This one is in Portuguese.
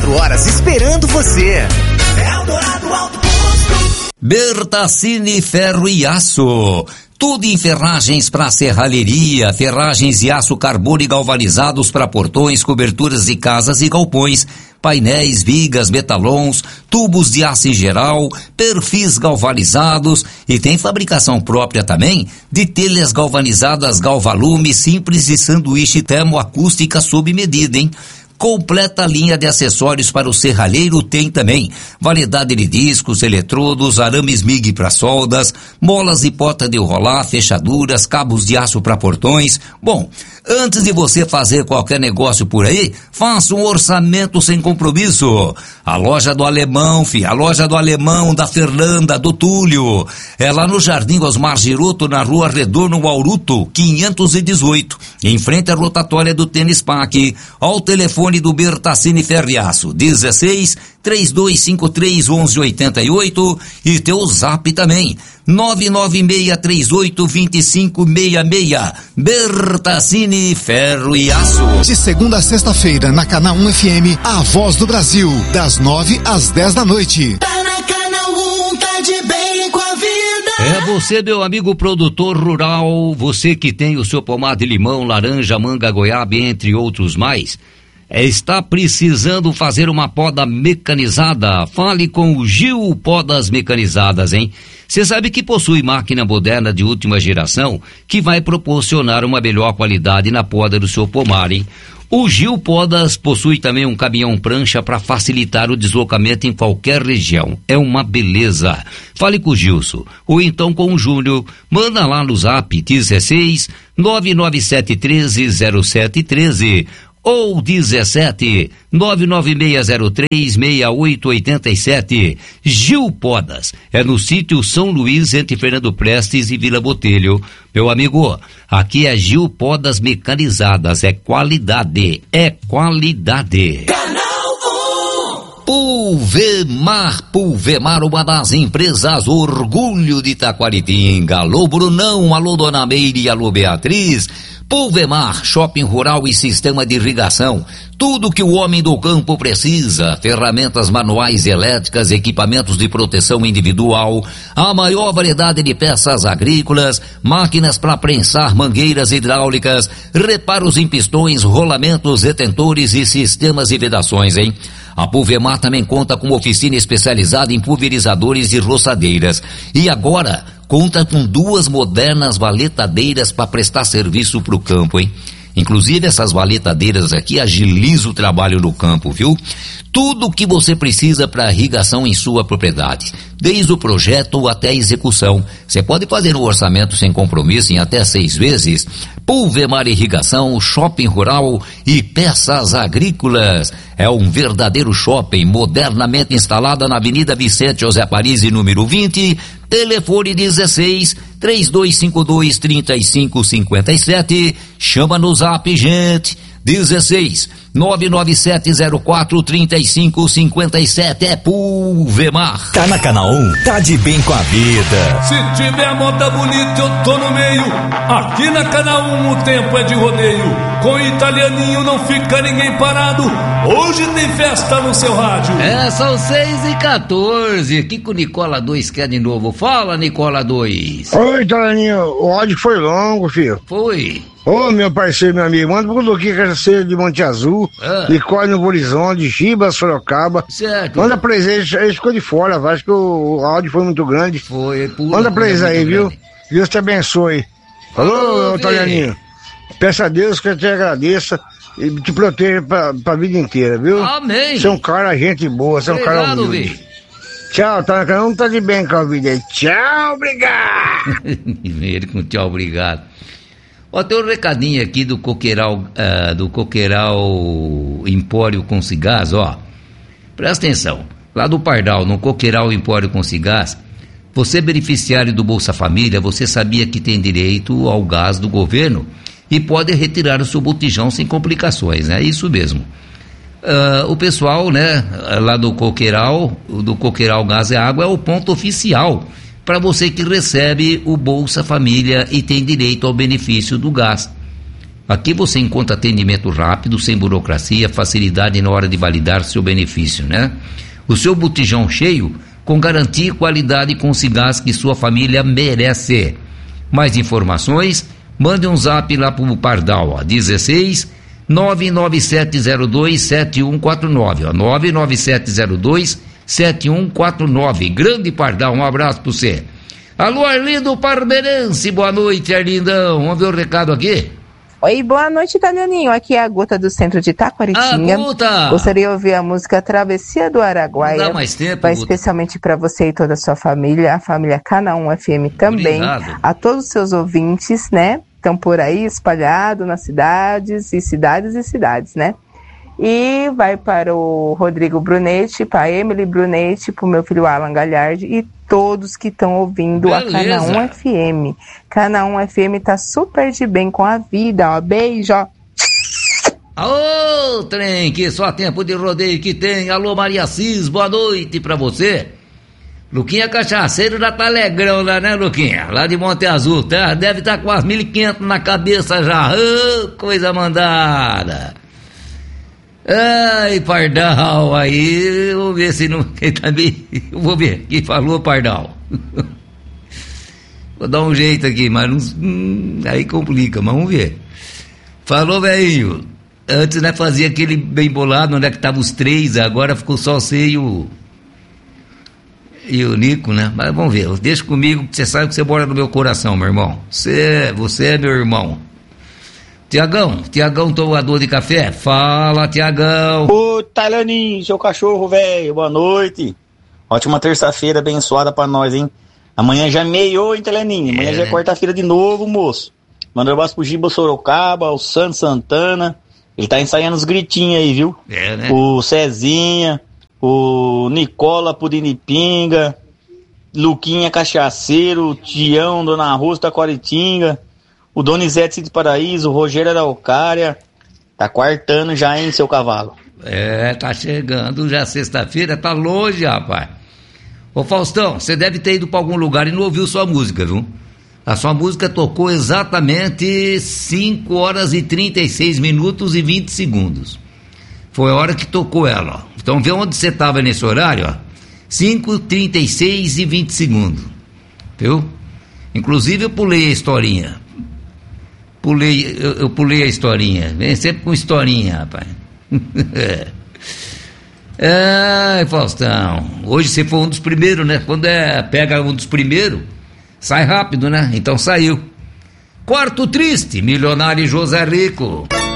24 horas esperando você. Eldorado Auto Posto. Bertacini Ferro e Aço. Tudo em ferragens para serralheria, ferragens e aço carbono e galvanizados para portões, coberturas de casas e galpões, painéis, vigas, metalons, tubos de aço em geral, perfis galvanizados e tem fabricação própria também de telhas galvanizadas Galvalume, simples e sanduíche termoacústica sob medida, hein? Completa linha de acessórios para o serralheiro tem também. Variedade de discos, eletrodos, arames MIG para soldas, molas e porta de rolar, fechaduras, cabos de aço para portões. Bom, antes de você fazer qualquer negócio por aí, faça um orçamento sem compromisso. A loja do Alemão, a loja do Alemão, da Fernanda, do Túlio. É lá no Jardim Osmar Giroto, na Rua Redondo Auruto, 518. Em frente à rotatória do Tênis Park. Ao telefone do Bertacini Ferriaço, 16-3253-1188 e teu zap também, 996382566. Bertacini Ferro e Aço. De segunda a sexta-feira, na Canal 1 FM, a voz do Brasil, das 9 às 10 da noite. Tá na Canal 1, tá de bem com a vida. É você, meu amigo produtor rural, você que tem o seu pomar de limão, laranja, manga, goiaba, entre outros mais. Está precisando fazer uma poda mecanizada? Fale com o Gil Podas Mecanizadas, hein? Você sabe que possui máquina moderna de última geração que vai proporcionar uma melhor qualidade na poda do seu pomar, hein? O Gil Podas possui também um caminhão prancha para facilitar o deslocamento em qualquer região. É uma beleza. Fale com o Gilson ou então com o Júnior. Manda lá no zap 16 997130713 ou 17 996036887. Gil Podas é no sítio São Luís, entre Fernando Prestes e Vila Botelho. Meu amigo, aqui é Gil Podas Mecanizadas, é qualidade, é qualidade. Pulvemar, uma das empresas orgulho de Taquaritinga. Alô Brunão, alô Dona Meire, alô Beatriz. Pulvemar, shopping rural e sistema de irrigação. Tudo que o homem do campo precisa. Ferramentas manuais e elétricas, equipamentos de proteção individual, a maior variedade de peças agrícolas, máquinas para prensar mangueiras hidráulicas, reparos em pistões, rolamentos, retentores e sistemas de vedações, hein? A Pulvemar também conta com oficina especializada em pulverizadores e roçadeiras. E agora conta com 2 modernas valetadeiras para prestar serviço para o campo, hein? Inclusive essas valetadeiras aqui agilizam o trabalho no campo, viu? Tudo o que você precisa para irrigação em sua propriedade, desde o projeto até a execução. Você pode fazer um orçamento sem compromisso em até 6 vezes. Pulvemar Irrigação, shopping rural e peças agrícolas. É um verdadeiro shopping modernamente instalada na Avenida Vicente José Parisi, número 20. Telefone 16-3252-3557. Chama no zap, gente. 16-99704-3557. É Pulvemar. Tá na Canal 1, tá de bem com a vida. Se tiver moda bonita, eu tô no meio. Aqui na Canal 1 o tempo é de rodeio. Com italianinho não fica ninguém parado. Hoje tem festa no seu rádio. É, são 6h14. Aqui com o Nicola 2 quer de novo. Fala, Nicola 2. Oi, italianinho. O áudio foi longo, filho. Foi. Ô, meu parceiro, meu amigo, manda pro Luquinha Cachaceiro de Monte Azul, Nicole no Horizonte, Chibas, Sorocaba. Certo. Manda pra eles, ele ficou de fora, acho que o áudio foi muito grande. Foi, manda pra eles aí, viu? Deus te abençoe. Falou, italianinho. Peço a Deus que eu te agradeça e te proteja pra vida inteira, viu? Amém. Você é um cara, gente boa, você é um cara humilde. Tchau, tá de bem com a vida aí. Tchau, obrigado. Ele com tchau, obrigado. Ó, tem um recadinho aqui do Coqueiral Empório com Cigás, ó. Presta atenção. Lá do Pardal, no Coqueiral Empório com Cigás, você beneficiário do Bolsa Família, você sabia que tem direito ao gás do governo e pode retirar o seu botijão sem complicações, é isso mesmo. O pessoal, né, lá do Coqueiral Gás e Água é o ponto oficial para você que recebe o Bolsa Família e tem direito ao benefício do gás. Aqui você encontra atendimento rápido, sem burocracia, facilidade na hora de validar seu benefício, né? O seu botijão cheio, com garantia e qualidade com os cigarros que sua família merece. Mais informações, mande um zap lá pro Pardal, ó, 16 99702 7149, ó, 99702 7149. Grande Pardal, um abraço pra você. Alô, Arlindo Parmeirense, boa noite, Arlindão. Vamos ver o recado aqui? Oi, boa noite, Italianinho. Aqui é a Guta do centro de Taquaritinga. Guta! Gostaria de ouvir a música Travessia do Araguaia. Não dá mais tempo, vai Guta. Especialmente para você e toda a sua família, a família Canaã FM também. Obrigado. A todos os seus ouvintes, né? Estão por aí espalhados nas cidades, né? E vai para o Rodrigo Brunetti, para a Emily Brunetti, para o meu filho Alan Galhardi e todos que estão ouvindo a Canaã FM. Canaã FM tá super de bem com a vida, ó. Beijo, ó. Ô, trem, que só tempo de rodeio que tem. Alô, Maria Cis, boa noite pra você. Luquinha Cachaceiro já tá alegrão lá, né, Luquinha? Lá de Monte Azul, tá? Deve estar com as 1.500 na cabeça já. Ô, coisa mandada. Ai, Pardal, aí, vou ver se não... Vou ver, quem falou, Pardal? Vou dar um jeito aqui, mas não... aí complica, mas vamos ver. Falou, velhinho. Antes, né, fazia aquele bem bolado, onde é que tava os três, agora ficou só você e o Nico, né? Mas vamos ver, deixa comigo, que você sabe que você mora no meu coração, meu irmão. Você é meu irmão. Tiagão, tomador de café? Fala, Tiagão. Ô, Tailaninho, seu cachorro, velho, boa noite. Ótima terça-feira abençoada pra nós, hein? Amanhã já meiou, hein, Tailaninho? Amanhã já é quarta-feira de novo, moço. Manda um abraço pro Giba Sorocaba, o Santo Santana. Ele tá ensaiando os gritinhos aí, viu? É, né? O Cezinha, o Nicola Pudinipinga, Luquinha Cachaceiro, o Tião, Dona Rosa Taquaritinga, o Donizete de Paraíso, o Rogério Araucária. Tá quartando já, hein, seu cavalo? É, tá chegando já sexta-feira, tá longe, rapaz. Ô, Faustão, você deve ter ido pra algum lugar e não ouviu sua música, viu? A sua música tocou exatamente 5 horas e 36 minutos e 20 segundos. Foi a hora que tocou ela, ó. Então vê onde você tava nesse horário, ó. 5:36 e 20 segundos. Viu? Inclusive eu pulei a historinha. Eu pulei a historinha. Vem sempre com historinha, rapaz. Ai, Faustão. Hoje você foi um dos primeiros, né? Quando pega um dos primeiros, sai rápido, né? Então saiu. Quarto triste, Milionário José Rico.